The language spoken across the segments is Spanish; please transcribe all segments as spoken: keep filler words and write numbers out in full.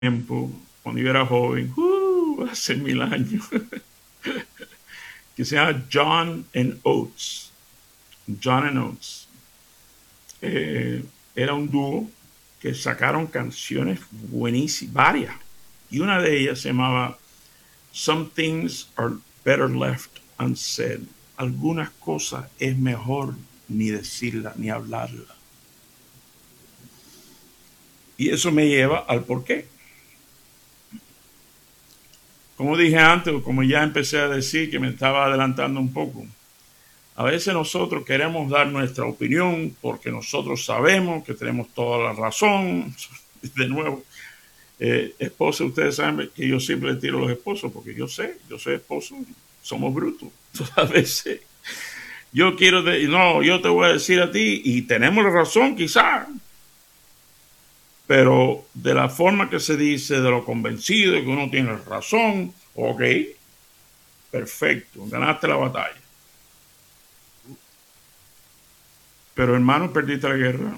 tiempo, cuando yo era joven, uh, hace mil años, que se llama John and Oates. John and Oates. Eh, era un dúo que sacaron canciones buenísimas, varias. Y una de ellas se llamaba Some Things Are Better Left Unsaid. Algunas cosas es mejor ni decirlas ni hablarlas. Y eso me lleva al porqué. Como dije antes, o como ya empecé a decir, que me estaba adelantando un poco, a veces nosotros queremos dar nuestra opinión porque nosotros sabemos que tenemos toda la razón. De nuevo, eh, esposa, ustedes saben que yo siempre le tiro a los esposos porque yo sé, yo soy esposo, somos brutos. Entonces, a veces yo quiero, de, no, yo te voy a decir a ti y tenemos la razón quizás, pero de la forma que se dice, de lo convencido de que uno tiene razón, ok, perfecto, ganaste la batalla. Pero hermano, perdiste la guerra.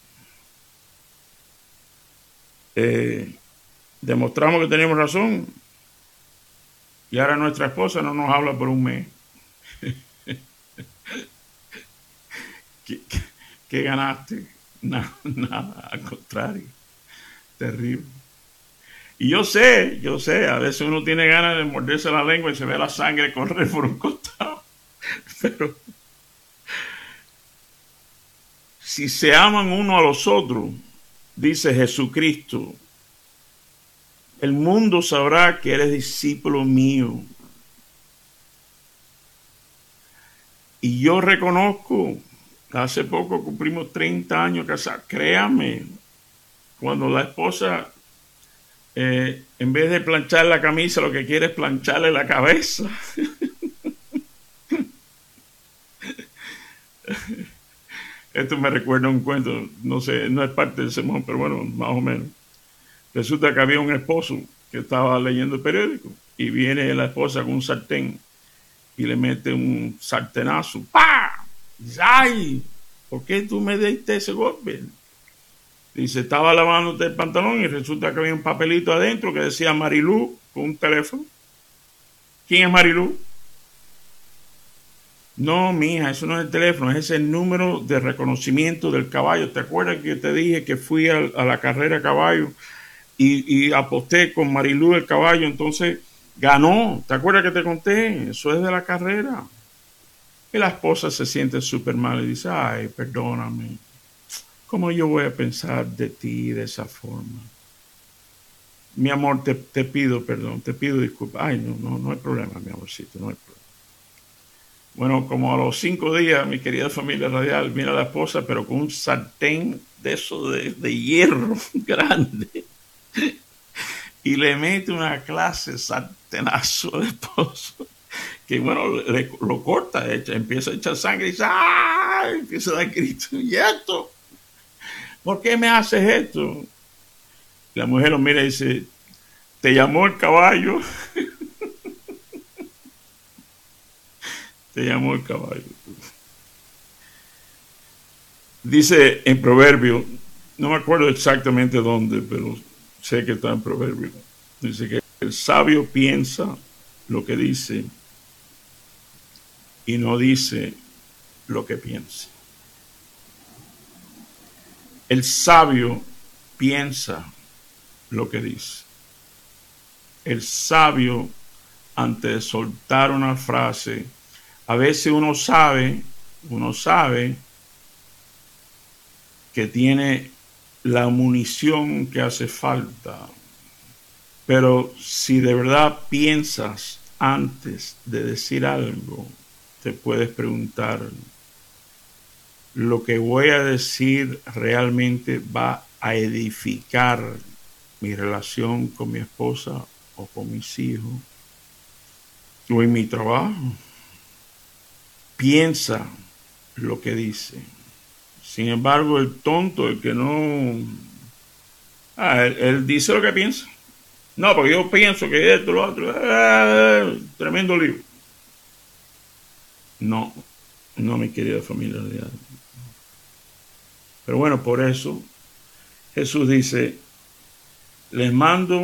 Eh, demostramos que teníamos razón y ahora nuestra esposa no nos habla por un mes. ¿Qué, qué, qué ganaste? Nada, nada, al contrario, terrible. Y yo sé, yo sé, a veces uno tiene ganas de morderse la lengua y se ve la sangre correr por un costado. Pero si se aman uno a los otros, dice Jesucristo, el mundo sabrá que eres discípulo mío. Y yo reconozco, hace poco cumplimos treinta años casados, créame, cuando la esposa, eh, en vez de planchar la camisa, lo que quiere es plancharle la cabeza. Esto me recuerda un cuento, no sé, no es parte del sermón, pero bueno, más o menos. Resulta que había un esposo que estaba leyendo el periódico y viene la esposa con un sartén y le mete un sartenazo. ¡Pah! Dice, ¡ay! ¿Por qué tú me diste ese golpe? Dice, estaba lavándote el pantalón y resulta que había un papelito adentro que decía Marilú con un teléfono. ¿Quién es Marilú? No, mija, eso no es el teléfono, es el número de reconocimiento del caballo. ¿Te acuerdas que te dije que fui a, a la carrera de caballo y, y aposté con Marilú el caballo? Entonces ganó. ¿Te acuerdas que te conté? Eso es de la carrera. Y la esposa se siente súper mal y dice, ay, perdóname. ¿Cómo yo voy a pensar de ti de esa forma? Mi amor, te, te pido perdón, te pido disculpas. Ay, no, no, no hay problema, mi amorcito, no hay problema. Bueno, como a los cinco días, mi querida familia radial, mira a la esposa, pero con un sartén de eso de, de hierro grande. Y le mete una clase sartenazo de esposo. Que bueno, le, lo corta, echa, empieza a echar sangre y dice, ¡ay! Empieza a dar gritos. ¿Y esto? ¿Por qué me haces esto? La mujer lo mira y dice, te llamó el caballo. Te llamó el caballo. Dice en Proverbio, no me acuerdo exactamente dónde, pero sé que está en Proverbio. Dice que el sabio piensa lo que dice y no dice lo que piensa. El sabio piensa lo que dice. El sabio, antes de soltar una frase, a veces uno sabe, uno sabe que tiene la munición que hace falta. Pero si de verdad piensas antes de decir algo, te puedes preguntar, ¿lo que voy a decir realmente va a edificar mi relación con mi esposa o con mis hijos o en mi trabajo? Piensa lo que dice. Sin embargo, el tonto, el que no... Ah, él, él dice lo que piensa. No, porque yo pienso que esto, lo otro... Eh, tremendo lío. No, no, mi querida familia. Pero bueno, por eso Jesús dice, Les mando